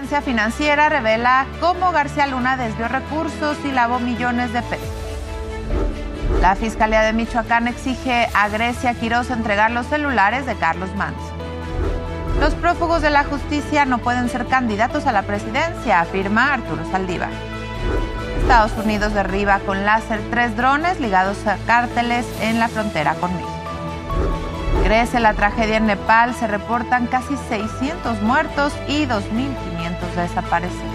inteligencia financiera revela cómo García Luna desvió recursos y lavó millones de pesos. La Fiscalía de Michoacán exige a Grecia Quiroz entregar los celulares de Carlos Manson. Los prófugos de la justicia no pueden ser candidatos a la presidencia, afirma Arturo Saldívar. Estados Unidos derriba con láser 3 drones ligados a cárteles en la frontera con México. Crece la tragedia en Nepal, se reportan casi 600 muertos y 2.500 desaparecidos.